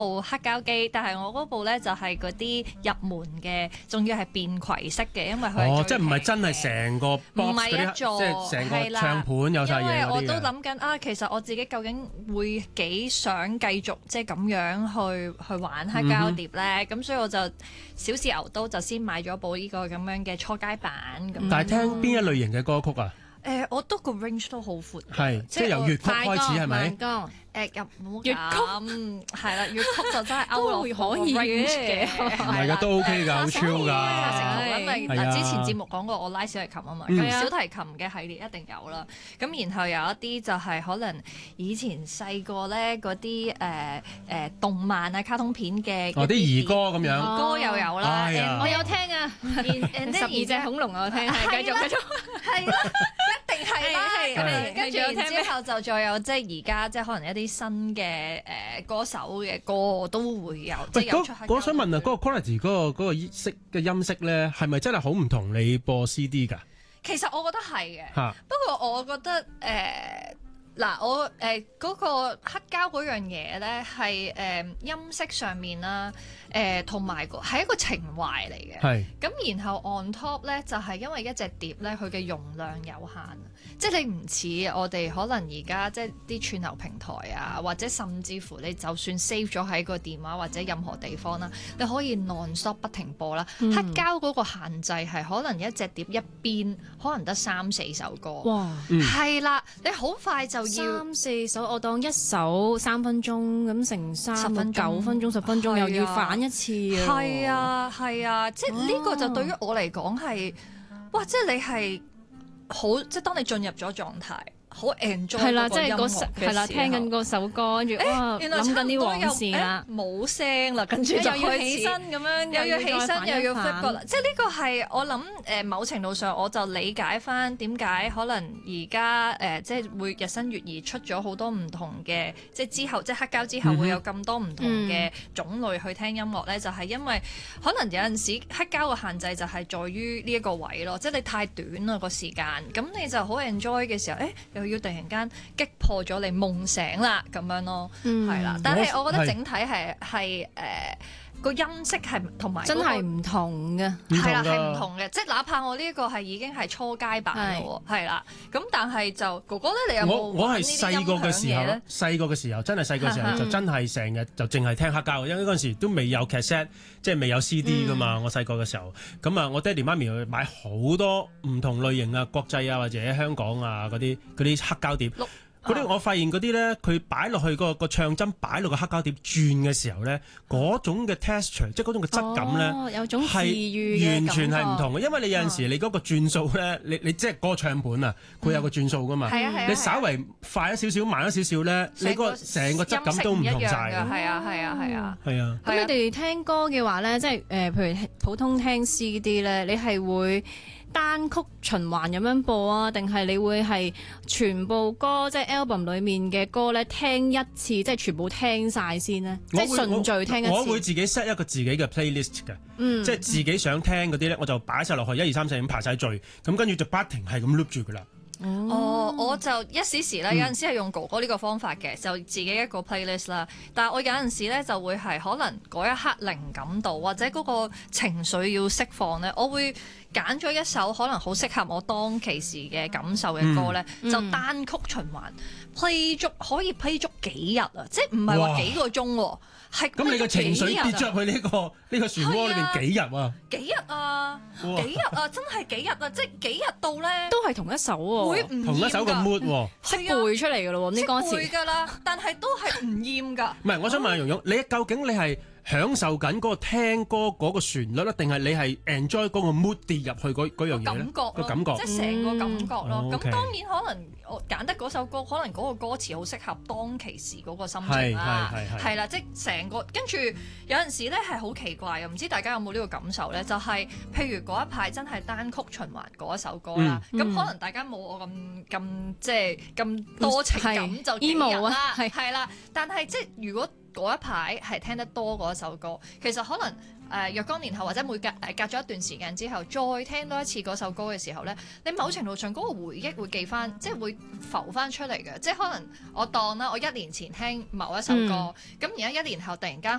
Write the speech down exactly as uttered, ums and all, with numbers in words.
部黑膠機，但係我嗰部咧就係嗰啲入門嘅，仲要係便攜式嘅，因為佢哦，即係唔係真係成個 box 唔係一座， 即係成個唱盤有晒嘢嗰啲嘅。 因為我都諗緊啊，其實我自己究竟會幾想繼續即係咁樣去去玩黑膠碟咧？咁、嗯、所以我就小試牛刀，就先買咗部呢個咁樣嘅初階版咁。 但係聽邊一類型嘅歌曲啊？ 誒、呃，我都個 range 都好闊， 係即係由粵曲開始係咪？ 誒入唔好咁，係啦，粵曲就真係歐樂可以嘅， 唔係嘅都 OK 㗎，好超㗎。 因為嗱之前節目講過我拉小提琴啊嘛，咁小提琴嘅系列一定有啦。咁然後有一啲就係可能以前細個咧嗰啲誒誒動漫啊、卡通片嘅哦啲兒歌咁樣， 兒歌又有啦。 我有聽啊，十二隻恐龍我聽，係繼續繼續， 係啦，一定係啦。跟住然之後就再有即係而家即係可能一啲新嘅誒歌手嘅歌都會有。即係有出。 我想問啊，嗰個 quality 嗰個嗰個音色嘅音色咧，係咪真係好唔同你播 C D 㗎？ 其實我覺得係嘅， 啊、 不過我覺得誒嗱、呃，我誒嗰、呃嗰個黑膠嗰樣嘢咧係誒音色上面啦，誒同埋係一個情懷嚟嘅。係咁，然後 on top 咧就係、是、因為一隻碟咧，佢嘅容量有限。即係你唔似我哋可能而家即係啲串流平台啊，或者甚至乎你就算 save 咗喺個電話或者任何地方啦，你可以 non-stop 不停播啦。嗯、黑膠嗰個限制係可能一隻碟一邊可能得三四首歌。哇！係啦、嗯，你好快就要三四首，我當一首三分鐘咁乘三十分九分鐘十分鐘、啊、又要反一次啊！ 係啊係啊，即係呢個就對於我嚟講係哇！即係你係。好，即係當你進入咗狀態，好 enjoy 係啦，即係嗰首係啦，聽緊嗰首歌，跟住哇，諗緊啲往事啦， 冇聲啦，跟住就要起身咁樣， 又要起身，又要 flip 過啦。即係呢個係我諗誒，某程度上我就理解翻點解可能而家誒，即係會日新月異出咗好多唔同嘅，即係之後即係黑膠之後會有咁多唔同嘅種類去聽音樂咧，就係因為可能有陣時黑膠嘅限制就係在於呢一個位咯，即係你太短啦個時間，咁你就好 enjoy 嘅時候，誒又要突然間擊破咗你夢醒啦咁樣咯，係啦、嗯。但係我覺得整體係係誒個音色係同埋、嗰個、 真係唔同嘅， 係啦係唔同嘅。即係哪怕我呢一個係已經係初階版咯，係啦。咁但係就哥哥咧，你有冇我我係細個嘅時候咧，細個嘅時候真係細個時候就真係成日就淨係聽黑膠，因為嗰陣時都未有 cassette， 即係未有 C D 噶嘛。嗯、我細個嘅時候，咁啊，我爹哋媽咪去買好多唔同類型啊，國際啊或者香港啊嗰啲嗰啲黑膠碟。嗰啲我發現嗰啲咧，佢擺落去個個唱針擺落個黑膠碟轉嘅時候咧，嗰種嘅 texture， 即係嗰種嘅質感咧， 哦、有種係完全係唔同嘅。因為你有陣時你嗰個轉數咧，你你即係嗰個唱盤啊，佢有個轉數噶嘛。係啊係啊。你稍為快咗少少，慢咗少少咧，你個成個質感都唔同晒嘅。 係啊係啊係啊。 係啊。 咁你哋聽歌嘅話咧，即係誒，譬如普通聽 C D 咧，你係會單曲循環咁樣播啊，定係你會係全部歌即係 album 裡面嘅歌咧聽一次，即係全部聽晒先呢？即係順序聽一次。 我會自己 set 一個自己嘅 playlist 嘅，嗯、即係自己想聽嗰啲咧，我就擺晒落去，一二三四咁排晒序，咁跟住就不停係咁 loop 住噶啦。 哦，我就一時時咧，有陣時係用哥哥呢個方法嘅，就自己一個 playlist 啦。但係我有陣時咧就會係可能嗰一刻靈感到或者嗰個情緒要釋放咧，我會揀咗一首可能好適合我當其時嘅感受嘅歌咧，嗯、就單曲循環 play 足可以 play 足幾日啊！即係唔係話幾個鐘喎，係咁你個情緒跌咗去呢個呢個漩渦裏邊幾日啊？ 幾日啊？幾日啊？真係幾日啊？即係幾日到咧？ 都係同一首喎， 會唔厭㗎？ 同一首個 mood 喎， 識背出嚟㗎咯喎，啲歌詞識背㗎啦，但係都係唔厭㗎。 唔係，我想問下蓉蓉，你究竟你係享受緊嗰個聽歌嗰個旋律咧，定係你係 enjoy 嗰個 mood 跌入去嗰嗰樣嘢咧？個感覺， 即係成個感覺咯。咁、 嗯、 當然可能我揀得嗰首歌，可能嗰個歌詞好適合當其時嗰個心情啦。係啦，即係成個跟住有陣時咧係好奇怪嘅，唔知大家有冇呢個感受咧？就係、是、譬如嗰一排真係單曲循環嗰一首歌啦，咁、嗯、可能大家冇我咁咁即係咁多情感就幾日啦，係啦。但係即係如果嗰一排係聽得多嗰一首歌，其實可能誒、呃、若干年後或者每隔誒隔咗一段時間之後，再聽多一次嗰首歌嘅時候咧，你某程度上嗰個回憶會記翻，即係會浮翻出嚟嘅。即係可能我當啦，我一年前聽某一首歌，咁而家一年後突然間